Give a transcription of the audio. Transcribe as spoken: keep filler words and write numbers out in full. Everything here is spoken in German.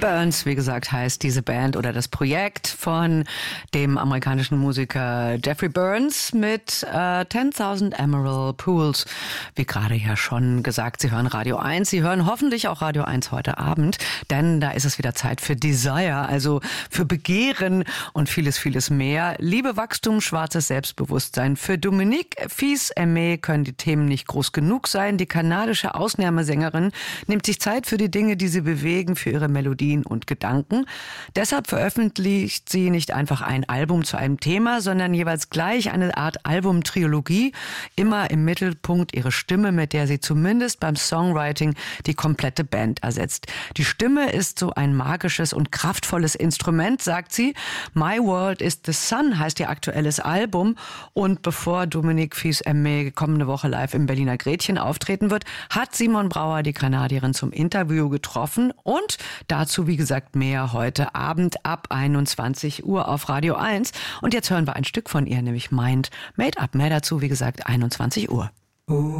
Burns, wie gesagt, heißt diese Band oder das Projekt von dem amerikanischen Musiker Jeffrey Burns mit äh, zehntausend Emerald Pools. Wie gerade ja schon gesagt, Sie hören Radio eins. Sie hören hoffentlich auch Radio eins heute Abend, denn da ist es wieder Zeit für Desire, also für Begehren und vieles, vieles mehr. Liebe, Wachstum, schwarzes Selbstbewusstsein. Für Dominique Fils-Aimé können die Themen nicht groß genug sein. Die kanadische Ausnahmesängerin nimmt sich Zeit für die Dinge, die sie bewegen, für ihre Melodien und Gedanken. Deshalb veröffentlicht sie nicht einfach ein Album zu einem Thema, sondern jeweils gleich eine Art Albumtrilogie. Immer im Mittelpunkt ihre Stimme, mit der sie zumindest beim Songwriting die komplette Band ersetzt. Die Stimme ist so ein magisches und kraftvolles Instrument, sagt sie. My World is the Sun heißt ihr aktuelles Album. Und bevor Dominique Fils-Aimé kommende Woche live im Berliner Gretchen auftreten wird, hat Simon Brauer die Kanadierin zum Interview getroffen. Und dazu, wie gesagt, mehr heute Abend ab einundzwanzig Uhr auf Radio eins. Und jetzt hören wir ein Stück von ihr, nämlich Mind Made Up. Mehr dazu, wie gesagt, einundzwanzig Uhr.